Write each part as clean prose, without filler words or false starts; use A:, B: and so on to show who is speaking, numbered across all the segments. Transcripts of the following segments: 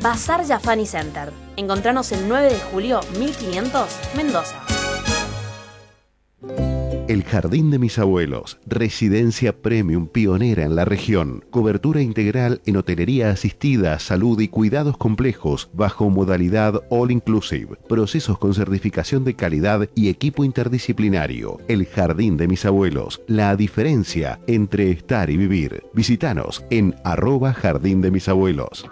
A: Bazar Jafani Center. Encontranos el 9 de julio 1500, Mendoza.
B: El Jardín de mis abuelos, residencia premium pionera en la región, cobertura integral en hotelería asistida, salud y cuidados complejos bajo modalidad all inclusive, procesos con certificación de calidad y equipo interdisciplinario. El Jardín de mis abuelos, la diferencia entre estar y vivir. Visítanos en @Jardín de mis abuelos.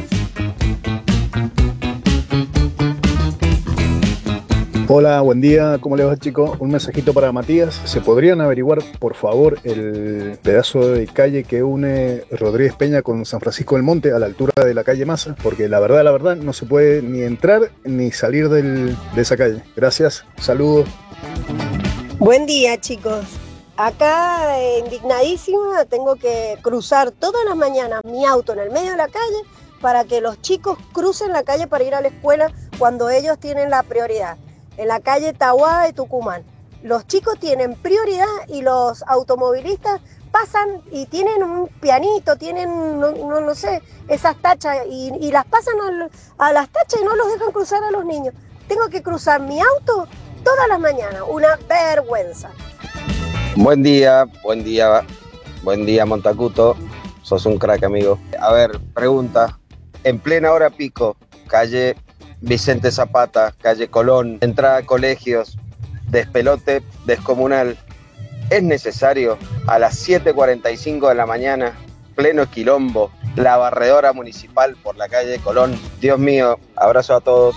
C: Hola, buen día, ¿cómo le va, chico? Un mensajito para Matías. ¿Se podrían averiguar, por favor, el pedazo de calle que une Rodríguez Peña con San Francisco del Monte a la altura de la calle Maza? Porque la verdad, no se puede ni entrar ni salir de esa calle. Gracias, saludos.
D: Buen día, chicos. Acá, indignadísima, tengo que cruzar todas las mañanas mi auto en el medio de la calle para que los chicos crucen la calle para ir a la escuela cuando ellos tienen la prioridad. En la calle Tahuada de Tucumán. Los chicos tienen prioridad y los automovilistas pasan y tienen un pianito, tienen, no sé, esas tachas y las pasan a las tachas y no los dejan cruzar a los niños. Tengo que cruzar mi auto todas las mañanas, una vergüenza.
E: Buen día, Montacuto, sos un crack, amigo. A ver, pregunta, en plena hora pico, calle Vicente Zapata, calle Colón, entrada a colegios, despelote descomunal. ¿Es necesario a las 7:45 de la mañana, pleno quilombo, la barredora municipal por la calle Colón? Dios mío, abrazo a todos.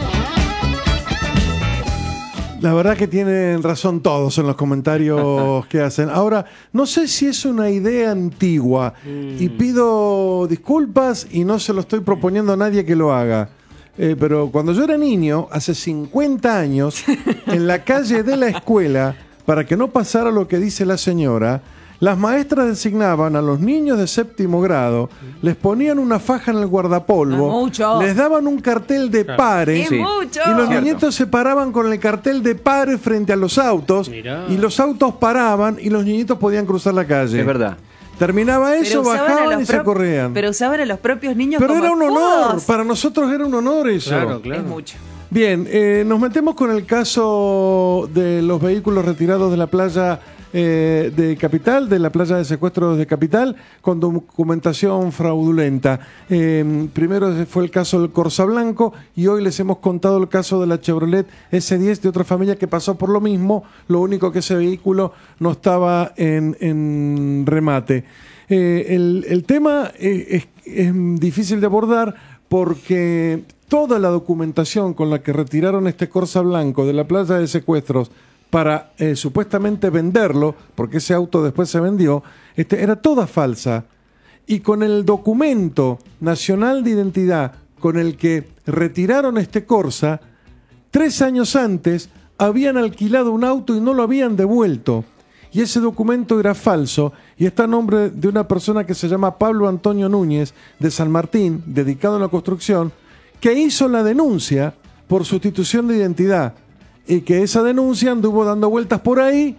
F: La verdad que tienen razón todos en los comentarios que hacen. Ahora, no sé si es una idea antigua y pido disculpas y no se lo estoy proponiendo a nadie que lo haga. Pero cuando yo era niño, hace 50 años, en la calle de la escuela, para que no pasara lo que dice la señora, las maestras designaban a los niños de séptimo grado, les ponían una faja en el guardapolvo, les daban un cartel de pare,
G: Sí.
F: y los niñitos se paraban con el cartel de pare frente a los autos, y los autos paraban y los niñitos podían cruzar la calle.
G: Es verdad.
F: Terminaba eso, bajaban y se corrían.
H: Pero usaban a los propios niños
F: Pero
H: como
F: era un honor,
H: escudos.
F: para nosotros era un honor eso.
G: Claro, claro.
H: Es mucho.
F: Bien, nos metemos con el caso de los vehículos retirados de la playa de Capital, de la playa de secuestros de Capital, con documentación fraudulenta. Primero fue el caso del Corsa Blanco y hoy les hemos contado el caso de la Chevrolet S10 de otra familia que pasó por lo mismo, lo único que ese vehículo no estaba en remate. El tema es difícil de abordar porque toda la documentación con la que retiraron este Corsa Blanco de la playa de secuestros para supuestamente venderlo, porque ese auto después se vendió, era toda falsa. Y con el documento nacional de identidad con el que retiraron este Corsa, 3 años antes habían alquilado un auto y no lo habían devuelto. Y ese documento era falso y está a nombre de una persona que se llama Pablo Antonio Núñez, de San Martín, dedicado a la construcción, que hizo la denuncia por sustitución de identidad. Y que esa denuncia anduvo dando vueltas por ahí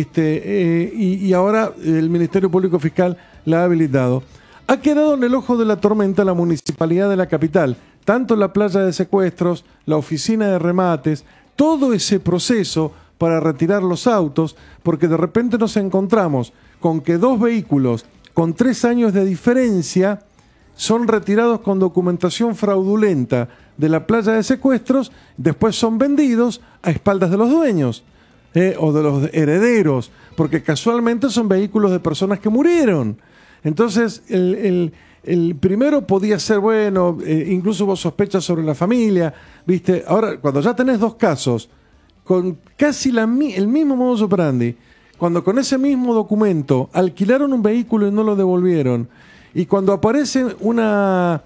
F: y ahora el Ministerio Público Fiscal la ha habilitado. Ha quedado en el ojo de la tormenta la Municipalidad de la Capital, tanto la playa de secuestros, la oficina de remates, todo ese proceso para retirar los autos, porque de repente nos encontramos con que 2 vehículos con 3 años de diferencia son retirados con documentación fraudulenta de la playa de secuestros, después son vendidos a espaldas de los dueños o de los herederos, porque casualmente son vehículos de personas que murieron. Entonces, el primero podía ser, bueno, incluso hubo sospechas sobre la familia, ¿viste? Ahora, cuando ya tenés 2 casos, con casi el mismo modus operandi, cuando con ese mismo documento alquilaron un vehículo y no lo devolvieron, y cuando aparece una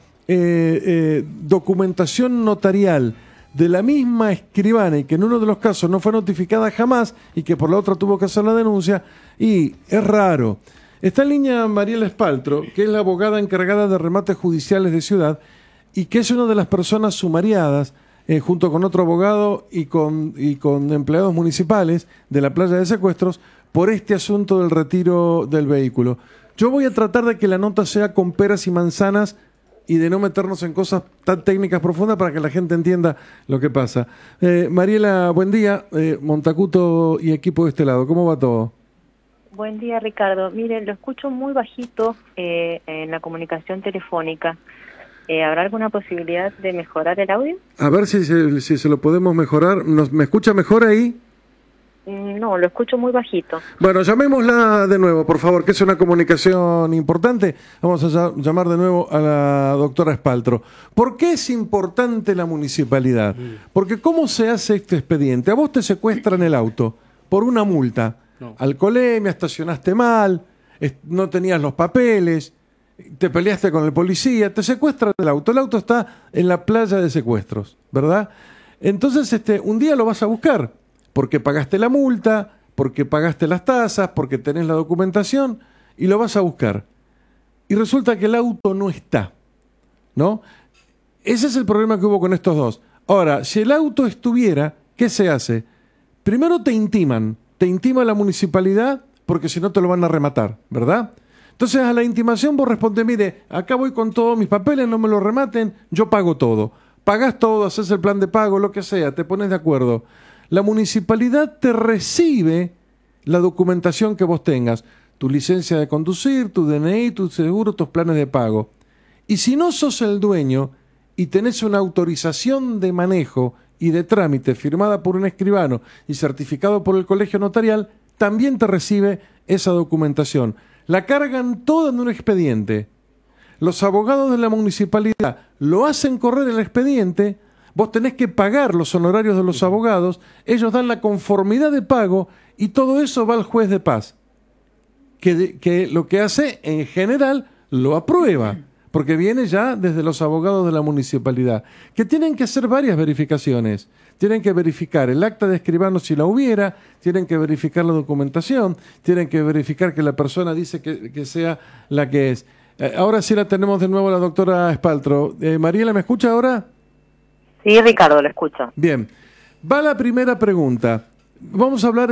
F: documentación notarial de la misma escribana y que en uno de los casos no fue notificada jamás y que por la otra tuvo que hacer la denuncia, y es raro. Está en línea Mariela Espaltro, que es la abogada encargada de remates judiciales de Ciudad y que es una de las personas sumariadas junto con otro abogado y con empleados municipales de la playa de secuestros por este asunto del retiro del vehículo. Yo voy a tratar de que la nota sea con peras y manzanas y de no meternos en cosas tan técnicas profundas para que la gente entienda lo que pasa. Mariela, buen día. Montacuto y equipo de este lado, ¿cómo va todo?
G: Buen día, Ricardo. Mire, lo escucho muy bajito en la comunicación telefónica. ¿Habrá alguna posibilidad de mejorar el audio?
F: A ver si se lo podemos mejorar. ¿Me escucha mejor ahí?
G: No, lo escucho muy bajito.
F: Bueno, llamémosla de nuevo, por favor, que es una comunicación importante. Vamos a llamar de nuevo a la doctora Espaltro. ¿Por qué es importante la municipalidad? Porque ¿cómo se hace este expediente? A vos te secuestran el auto por una multa. No. Alcoholemia, estacionaste mal, no tenías los papeles, te peleaste con el policía, te secuestran el auto está en la playa de secuestros, ¿verdad? Entonces un día lo vas a buscar, porque pagaste la multa, porque pagaste las tasas, porque tenés la documentación, y lo vas a buscar. Y resulta que el auto no está, ¿no? Ese es el problema que hubo con estos dos. Ahora, si el auto estuviera, ¿qué se hace? Primero te intima la municipalidad, porque si no te lo van a rematar, ¿verdad? Entonces a la intimación vos respondes, mire, acá voy con todos mis papeles, no me lo rematen, yo pago todo. Pagás todo, haces el plan de pago, lo que sea, te pones de acuerdo. La municipalidad te recibe la documentación que vos tengas, tu licencia de conducir, tu DNI, tu seguro, tus planes de pago. Y si no sos el dueño y tenés una autorización de manejo y de trámite firmada por un escribano y certificado por el colegio notarial, también te recibe esa documentación. La cargan toda en un expediente. Los abogados de la municipalidad lo hacen correr el expediente, vos tenés que pagar los honorarios de los abogados, ellos dan la conformidad de pago y todo eso va al juez de paz, que lo que hace en general lo aprueba, porque viene ya desde los abogados de la municipalidad, que tienen que hacer varias verificaciones. Tienen que verificar el acta de escribano si la hubiera, tienen que verificar la documentación, tienen que verificar que la persona dice que sea la que es. Ahora sí la tenemos de nuevo la doctora Espaltro. Mariela, ¿me escucha ahora?
G: Sí, Ricardo, lo escucho.
F: Bien. Va la primera pregunta. Vamos a hablar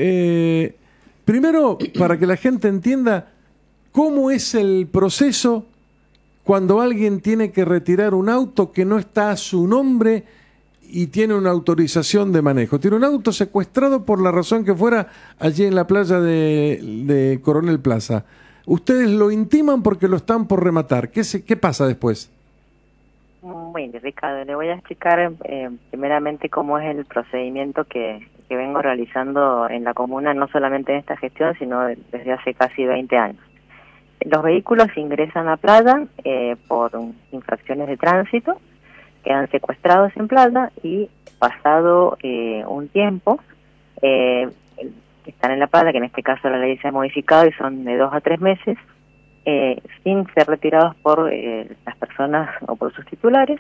F: primero para que la gente entienda cómo es el proceso cuando alguien tiene que retirar un auto que no está a su nombre y tiene una autorización de manejo. Tiene un auto secuestrado por la razón que fuera allí en la playa de Coronel Plaza. Ustedes lo intiman porque lo están por rematar. ¿Qué pasa después?
G: Bueno, Ricardo, le voy a explicar primeramente cómo es el procedimiento que vengo realizando en la comuna, no solamente en esta gestión, sino desde hace casi 20 años. Los vehículos ingresan a playa por infracciones de tránsito, quedan secuestrados en playa y pasado un tiempo están en la playa, que en este caso la ley se ha modificado y son de 2 a 3 meses, sin ser retirados por las personas o por sus titulares.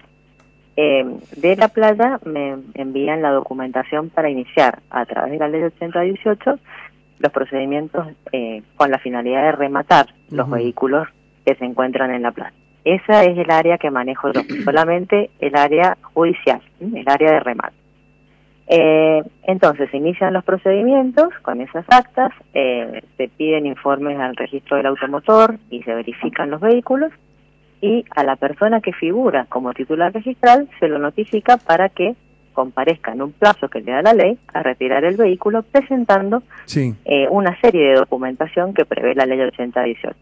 G: De la playa me envían la documentación para iniciar a través de la ley 8018 los procedimientos con la finalidad de rematar los vehículos que se encuentran en la playa. Esa es el área que manejo yo, solamente el área judicial, el área de remate. Entonces se inician los procedimientos con esas actas, se piden informes al registro del automotor y se verifican los vehículos, y a la persona que figura como titular registral se lo notifica para que comparezca en un plazo que le da la ley a retirar el vehículo presentando una serie de documentación que prevé la ley 8018.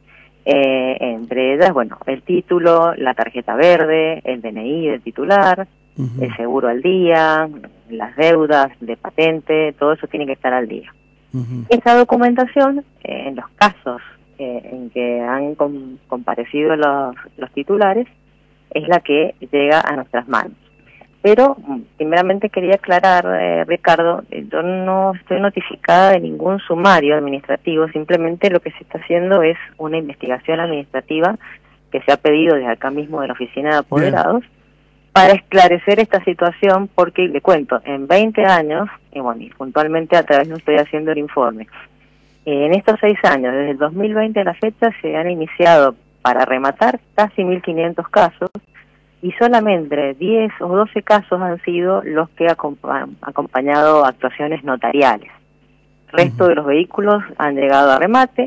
G: Entre ellas, bueno, el título, la tarjeta verde, el DNI del titular, el seguro al día, las deudas de patente, todo eso tiene que estar al día. Esa documentación, en los casos en que han comparecido los titulares, es la que llega a nuestras manos. Pero, primeramente quería aclarar, Ricardo, yo no estoy notificada de ningún sumario administrativo, simplemente lo que se está haciendo es una investigación administrativa que se ha pedido desde acá mismo de la Oficina de Apoderados para esclarecer esta situación, porque le cuento, en 20 años, y bueno, y puntualmente a través no estoy haciendo el informe, en estos 6 años, desde el 2020 a la fecha, se han iniciado para rematar casi 1.500 casos, y solamente 10 o 12 casos han sido los que han acompañado actuaciones notariales. El resto de los vehículos han llegado a remate,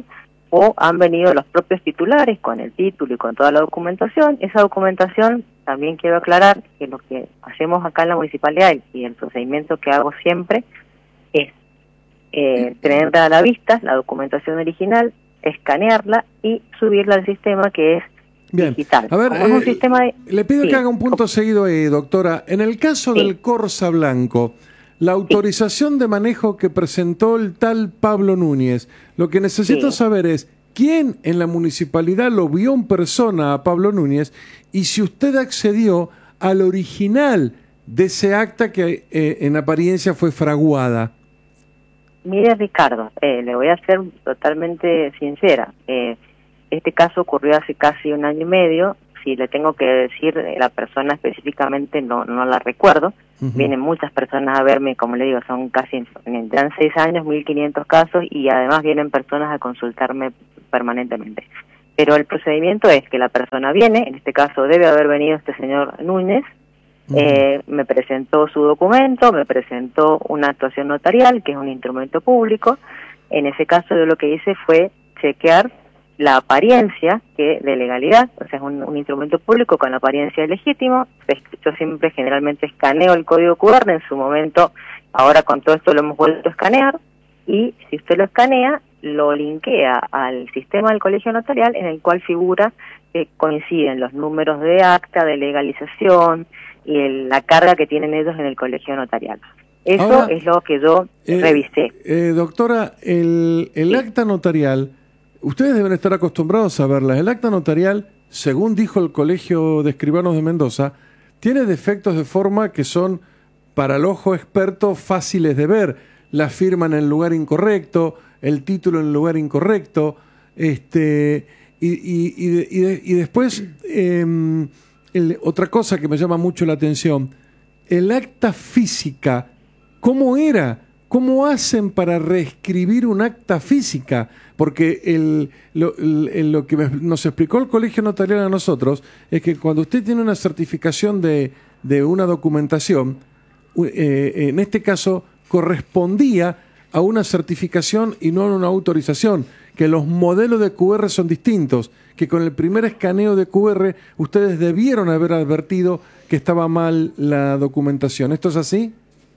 G: o han venido los propios titulares con el título y con toda la documentación. Esa documentación, también quiero aclarar que lo que hacemos acá en la municipalidad y el procedimiento que hago siempre es tenerla a la vista, la documentación original, escanearla y subirla al sistema que es
F: Bien.
G: digital.
F: A ver,
G: Como es un sistema de...
F: le pido
G: Sí.
F: que haga un punto seguido ahí, doctora. En el caso
G: Sí.
F: del Corsa Blanco, la autorización de manejo que presentó el tal Pablo Núñez, lo que necesito
G: Sí.
F: saber es quién en la municipalidad lo vio en persona a Pablo Núñez y si usted accedió al original de ese acta que en apariencia fue fraguada.
G: Mire, Ricardo, le voy a ser totalmente sincera. Este caso ocurrió hace casi 1 año y medio. Si le tengo que decir la persona específicamente, no la recuerdo.
F: Ujú.
G: Vienen muchas personas a verme, como le digo, son casi, dan 6 años, 1.500 casos, y además vienen personas a consultarme permanentemente. Pero el procedimiento es que la persona viene, en este caso debe haber venido este señor Núñez, me presentó su documento, me presentó una actuación notarial, que es un instrumento público. En ese caso yo lo que hice fue chequear la apariencia de legalidad, o sea, es un instrumento público con la apariencia de legítimo. Yo siempre generalmente escaneo el código QR, en su momento, ahora con todo esto lo hemos vuelto a escanear, y si usted lo escanea, lo linkea al sistema del colegio notarial, en el cual figura que coinciden los números de acta, de legalización y la carga que tienen ellos en el colegio notarial. Eso
F: Ahora,
G: es lo que yo revisé.
F: Doctora, el
G: Sí.
F: acta notarial, ustedes deben estar acostumbrados a verla. El acta notarial, según dijo el Colegio de Escribanos de Mendoza, tiene defectos de forma que son, para el ojo experto, fáciles de ver. La firma en el lugar incorrecto, el título en el lugar incorrecto, y después, otra cosa que me llama mucho la atención, el acta física, ¿cómo era? ¿Cómo hacen para reescribir un acta física? Porque lo que nos explicó el Colegio Notarial a nosotros es que cuando usted tiene una certificación de una documentación, en este caso correspondía a una certificación y no a una autorización, que los modelos de QR son distintos, que con el primer escaneo de QR ustedes debieron haber advertido que estaba mal la documentación. ¿Esto es así?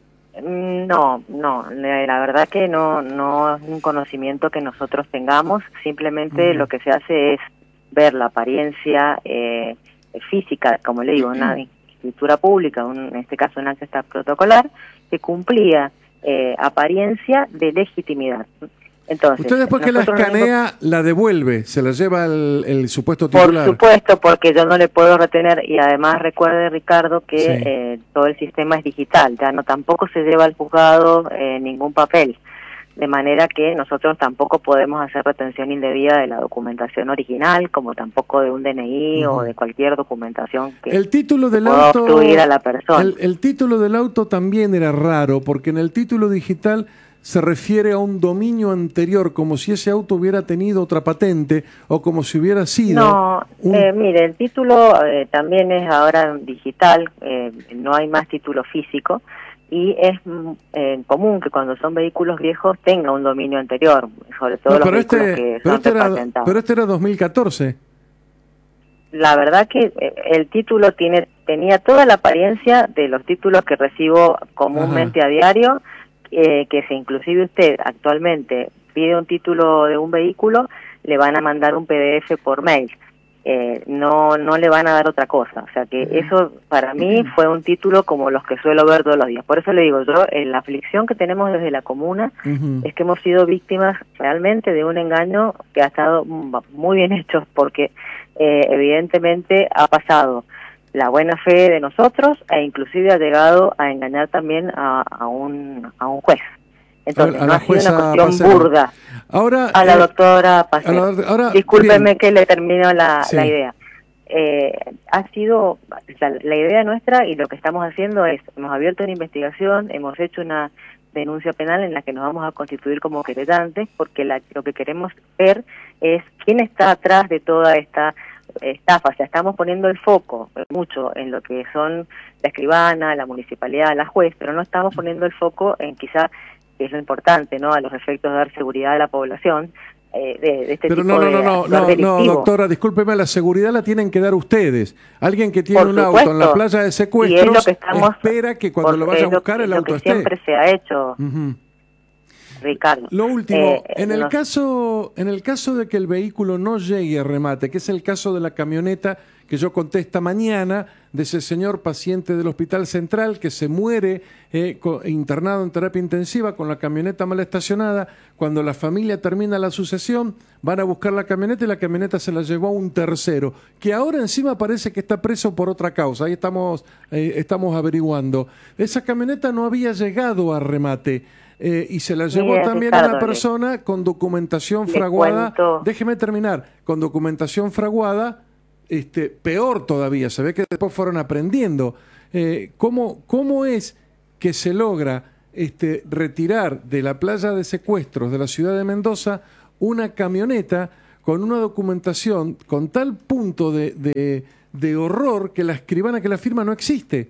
G: No, la verdad que no es un conocimiento que nosotros tengamos. Simplemente lo que se hace es ver la apariencia física, como le digo, una escritura pública, en este caso un acta protocolar, que cumplía apariencia de legitimidad. Entonces,
F: usted después que la escanea, la devuelve, se la lleva el supuesto titular.
G: Por supuesto, porque yo no le puedo retener, y además recuerde, Ricardo, que todo el sistema es digital, ya no tampoco se lleva al juzgado ningún papel, de manera que nosotros tampoco podemos hacer retención indebida de la documentación original, como tampoco de un DNI o de cualquier documentación que
F: el título del
G: pueda
F: auto,
G: obstruir a la persona.
F: El título del auto también era raro, porque en el título digital se refiere a un dominio anterior, como si ese auto hubiera tenido otra patente o como si hubiera sido...
G: No, mire, el título también es ahora digital, no hay más título físico, y es común que cuando son vehículos viejos tenga un dominio anterior, sobre todo los vehículos que son repatentados.
F: Pero este era 2014.
G: La verdad que el título tenía toda la apariencia de los títulos que recibo comúnmente a diario, que si inclusive usted actualmente pide un título de un vehículo, le van a mandar un PDF por mail. No le van a dar otra cosa. O sea que eso para mí fue un título como los que suelo ver todos los días. Por eso le digo yo, la aflicción que tenemos desde la comuna es que hemos sido víctimas realmente de un engaño que ha estado muy bien hecho, porque evidentemente ha pasado la buena fe de nosotros e inclusive ha llegado a engañar también a un juez. Entonces no ha sido una cuestión burda.
F: Ahora,
G: a la doctora Pacero. Discúlpeme que le termino la idea. Ha sido la idea nuestra, y lo que estamos haciendo es, hemos abierto una investigación, hemos hecho una denuncia penal en la que nos vamos a constituir como querellantes, porque lo que queremos ver es quién está atrás de toda esta estafa. O sea, estamos poniendo el foco mucho en lo que son la escribana, la municipalidad, la juez, pero no estamos poniendo el foco en quizá, que es lo importante, ¿no?, a los efectos de dar seguridad a la población, de este
F: Pero
G: tipo de actor
F: no,
G: delictivo.
F: doctora, discúlpeme, la seguridad la tienen que dar ustedes. Alguien que tiene
G: Por
F: un auto en la playa de
G: y es
F: secuestros
G: lo que estamos,
F: espera que cuando lo vaya a buscar el auto esté.
G: Siempre se ha hecho, Ricardo.
F: Lo último, en el
G: nos-
F: caso de que el vehículo no llegue a remate, que es el caso de la camioneta que yo conté esta mañana, de ese señor paciente del Hospital Central que se muere internado en terapia intensiva con la camioneta mal estacionada. Cuando la familia termina la sucesión, van a buscar la camioneta y la camioneta se la llevó a un tercero, que ahora encima parece que está preso por otra causa. Ahí estamos averiguando. Esa camioneta no había llegado a remate. Y se la llevó
G: Mire,
F: también
G: Ricardo,
F: una persona con documentación fraguada. Déjeme terminar. Con documentación fraguada, peor todavía. Se ve que después fueron aprendiendo. ¿Cómo es que se logra retirar de la playa de secuestros de la ciudad de Mendoza una camioneta con una documentación con tal punto de horror que la escribana que la firma no existe?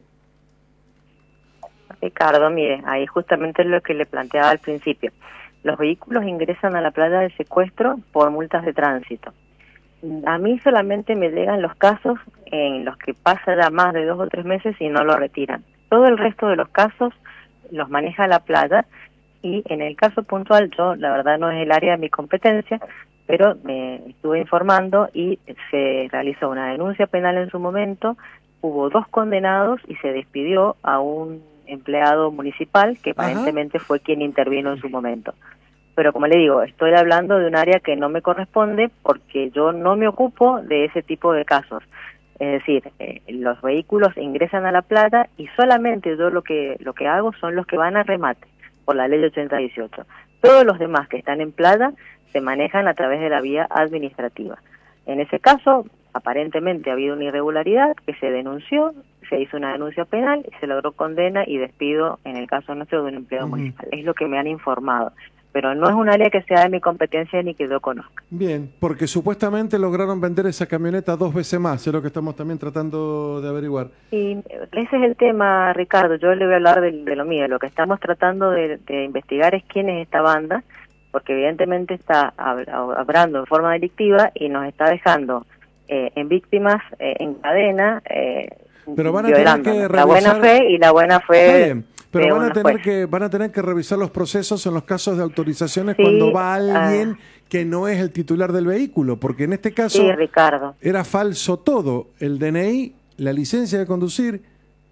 G: Ricardo, mire, ahí justamente es lo que le planteaba al principio. Los vehículos ingresan a la playa de secuestro por multas de tránsito. A mí solamente me llegan los casos en los que pasa ya más de 2 o 3 meses y no lo retiran. Todo el resto de los casos los maneja la playa, y en el caso puntual, yo la verdad no es el área de mi competencia, pero me estuve informando y se realizó una denuncia penal en su momento, hubo 2 condenados y se despidió a un empleado municipal que aparentemente fue quien intervino en su momento. Pero como le digo, estoy hablando de un área que no me corresponde porque yo no me ocupo de ese tipo de casos. Es decir, los vehículos ingresan a la playa y solamente yo lo que hago son los que van a remate por la ley 8018. Todos los demás que están en playa se manejan a través de la vía administrativa. En ese caso, aparentemente ha habido una irregularidad que se denunció, se hizo una denuncia penal y se logró condena y despido, en el caso nuestro, de un empleado municipal. Es lo que me han informado. Pero no es un área que sea de mi competencia ni que yo conozca.
F: Bien, porque supuestamente lograron vender esa camioneta 2 veces más, es lo que estamos también tratando de averiguar.
G: Y ese es el tema, Ricardo. Yo le voy a hablar de lo mío. Lo que estamos tratando de investigar es quién es esta banda, porque evidentemente está obrando en forma delictiva y nos está dejando en víctimas en cadena,
F: pero van a tener que revisar
G: la buena fe y la buena fe.
F: Pero van a tener que revisar los procesos en los casos de autorizaciones cuando va alguien que no es el titular del vehículo, porque en este caso
G: Ricardo,
F: era falso todo: el DNI, la licencia de conducir,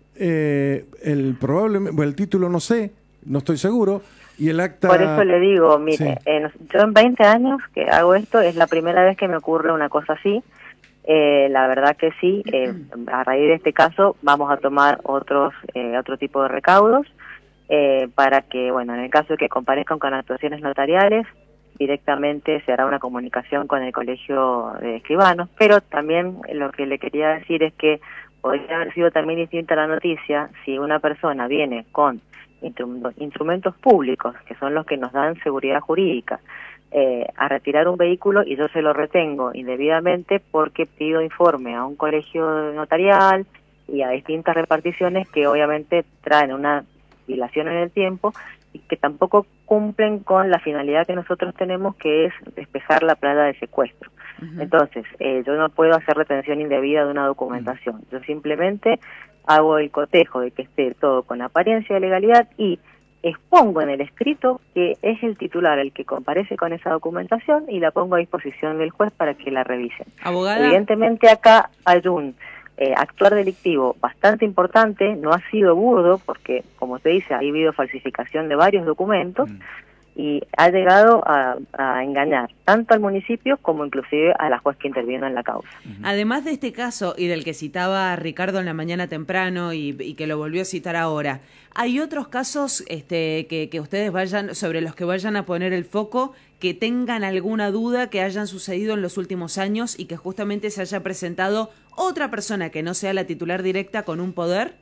F: el título no sé, no estoy seguro, y el acta.
G: Por eso le digo, mire, yo en 20 años que hago esto, es la primera vez que me ocurre una cosa así. La verdad que sí, a raíz de este caso vamos a tomar otro tipo de recaudos para que, bueno, en el caso de que comparezcan con actuaciones notariales, directamente se hará una comunicación con el Colegio de Escribanos, pero también lo que le quería decir es que podría haber sido también distinta la noticia si una persona viene con instrumentos públicos, que son los que nos dan seguridad jurídica, a retirar un vehículo y yo se lo retengo indebidamente porque pido informe a un colegio notarial y a distintas reparticiones que obviamente traen una dilación en el tiempo y que tampoco cumplen con la finalidad que nosotros tenemos, que es despejar la playa de secuestro. Entonces, yo no puedo hacer retención indebida de una documentación. Yo simplemente hago el cotejo de que esté todo con apariencia de legalidad y expongo en el escrito que es el titular el que comparece con esa documentación y la pongo a disposición del juez para que la revisen.
A: Abogada.
G: Evidentemente acá hay un actuar delictivo bastante importante, no ha sido burdo porque, como usted dice, ha habido falsificación de varios documentos y ha llegado a engañar tanto al municipio como inclusive a la juez que intervino en la causa.
A: Además de este caso y del que citaba Ricardo en la mañana temprano y que lo volvió a citar ahora, ¿hay otros casos que ustedes sobre los que vayan a poner el foco, que tengan alguna duda que hayan sucedido en los últimos años y que justamente se haya presentado otra persona que no sea la titular directa con un poder?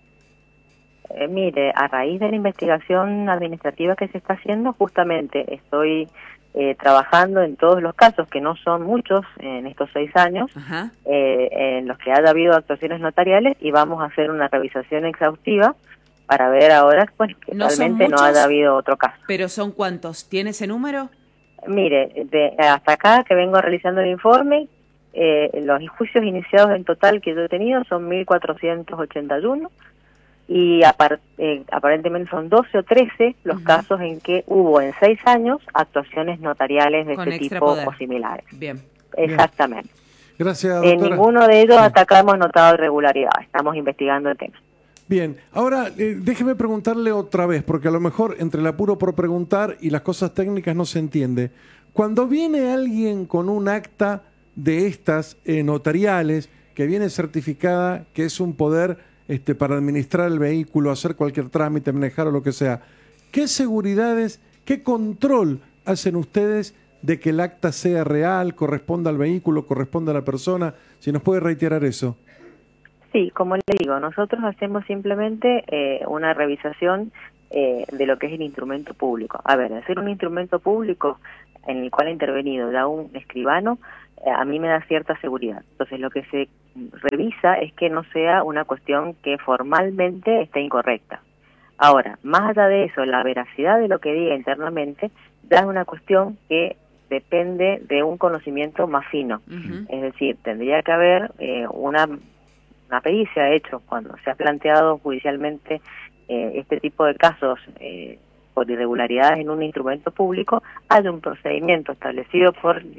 G: Mire, a raíz de la investigación administrativa que se está haciendo, justamente estoy trabajando en todos los casos, que no son muchos en estos 6 años, en los que haya habido actuaciones notariales, y vamos a hacer una revisación exhaustiva para ver ahora que realmente no haya habido otro caso.
A: ¿Pero son cuántos? ¿Tiene ese número?
G: Mire, hasta acá que vengo realizando el informe, los juicios iniciados en total que yo he tenido son 1.481 y aparentemente son 12 o 13 los casos en que hubo en 6 años actuaciones notariales de
A: Con
G: este
A: extra
G: tipo
A: poder.
G: o similares.
A: Bien.
G: Exactamente.
F: Gracias,
G: En
F: doctora.
G: ninguno de ellos
F: Sí.
G: hasta acá hemos notado irregularidad. Estamos investigando el tema.
F: Bien, ahora déjeme preguntarle otra vez, porque a lo mejor entre el apuro por preguntar y las cosas técnicas no se entiende. Cuando viene alguien con un acta de estas notariales, que viene certificada, que es un poder para administrar el vehículo, hacer cualquier trámite, manejar o lo que sea, ¿qué seguridades, qué control hacen ustedes de que el acta sea real, corresponda al vehículo, corresponda a la persona? Si nos puede reiterar eso.
G: Sí, como le digo, nosotros hacemos simplemente una revisación de lo que es el instrumento público. A ver, hacer un instrumento público en el cual ha intervenido ya un escribano, a mí me da cierta seguridad. Entonces, lo que se revisa es que no sea una cuestión que formalmente esté incorrecta. Ahora, más allá de eso, la veracidad de lo que diga internamente ya es una cuestión que depende de un conocimiento más fino. Es decir, tendría que haber una pericia hecho cuando se ha planteado judicialmente este tipo de casos por irregularidades en un instrumento público. Hay un procedimiento establecido por